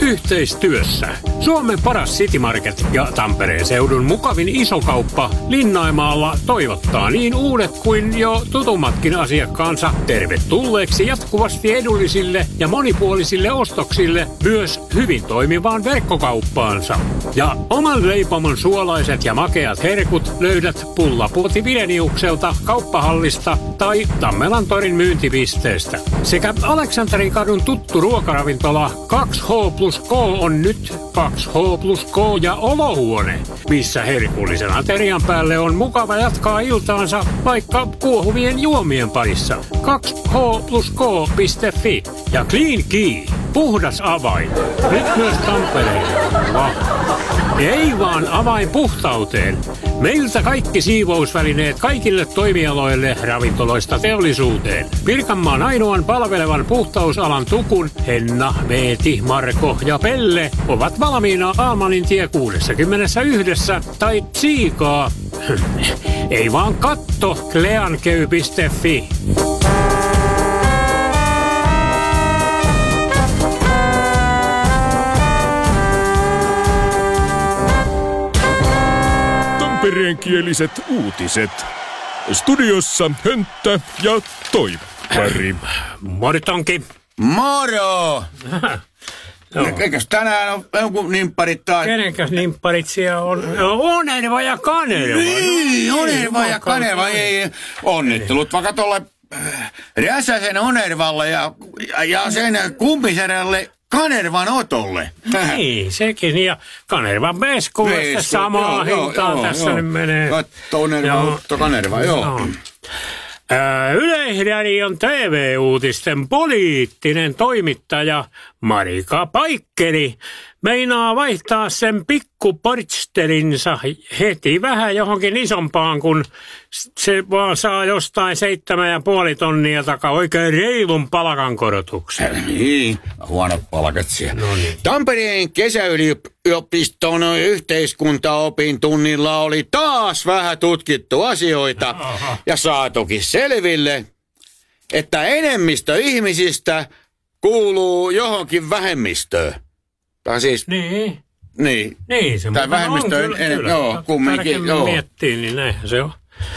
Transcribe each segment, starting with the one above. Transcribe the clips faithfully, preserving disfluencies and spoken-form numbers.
yhteistyössä. Suomen paras City Market ja Tampereen seudun mukavin isokauppa Linnaimaalla toivottaa niin uudet kuin jo tutummatkin asiakkaansa tervetulleeksi jatkuvasti edullisille ja monipuolisille ostoksille myös hyvin toimivaan verkkokauppaansa. Ja oman leipomon suolaiset ja makeat herkut löydät Pullapuoti Vileniukselta kauppahallista tai Tammelantorin myyntipisteestä. Sekä Aleksanterin kadun tuttu ruokaravintola kaksi H plus K on nyt kaksi H plus K ja olohuone, missä herkullisen aterian päälle on mukava jatkaa iltaansa vaikka kuohuvien juomien parissa. kaksi H plus K piste fi ja Clean Key, puhdas avain. Nyt myös Tampereella. Ei vaan avain puhtauteen. Meiltä kaikki siivousvälineet kaikille toimialoille ravintoloista teollisuuteen. Pirkanmaan ainoan palvelevan puhtausalan tukun Henna, Veeti, Marko ja Pelle ovat valmiina Almanin tie kuusikymmentäyksi tai Tsiikaa. Ei vaan katto cleankey piste fi. Tampereenkieliset uutiset. Studiossa Hönttä ja Toippari. Moritonki. Moro! Eikös tänään on joku nimpparit taas? Kenenkäs nimpparit siellä on? Onerva ja Kanerva. Niin, Onerva ja Kanerva. Ei, onnittelut vaikka tolle Räsäsen Onervalle ja, ja sen kumpiserälle Kanervan Otolle. Niin, sekin. Ja Kanervan Veskuudesta samaa hintaa joo, tässä joo. Nyt menee. Katto Onerva, Otto Kanerva, joo. joo. Ää, Yleisradion T V-uutisten poliittinen toimittaja Marika Paikkeri meinaa vaihtaa sen pikkuportsterinsa heti vähän johonkin isompaan, kun se vaan saa jostain seitsemän ja puoli tonnia takaa oikein reilun palkankorotuksen. Niin, huonot palkat siellä. No niin. Tampereen kesäyliopiston yhteiskuntaopin tunnilla oli taas vähän tutkittu asioita. Aha. Ja saatukin selville, että enemmistö ihmisistä kuuluu johonkin vähemmistöön. Tai siis... Niin. Niin. Niin, se tai vähemmistö en, en, joo, kumminkin, joo. Miettii, niin näinhän se on.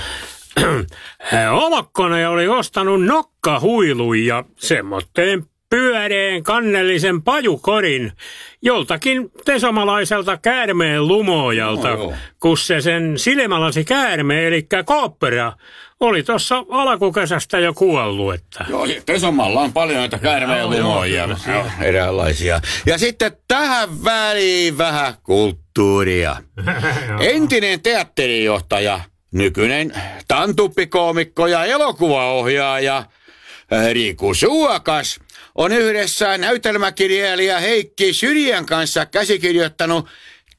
Omakkonen oli ostanut nokkahuilun ja semmoitteen pyöreän kannellisen pajukorin joltakin tesomalaiselta käärmeen lumojalta, no, kun se sen silmälasi käärme, eli kooppera, oli tuossa alkukesästä jo kuollut. Että. Joo, Tesomalla on paljon näitä käärmeen lumoja, eräänlaisia. Ja sitten tähän väliin vähän kulttuuria. Entinen teatterijohtaja, nykyinen tantuppikoomikko ja elokuvaohjaaja Riku Suokas on yhdessä näytelmäkirjailija Heikki Syrjän kanssa käsikirjoittanut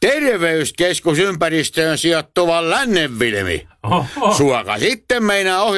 terveyskeskusympäristöön sijoittuvan Lännenvilmi. Suokas sitten meinaa ohjata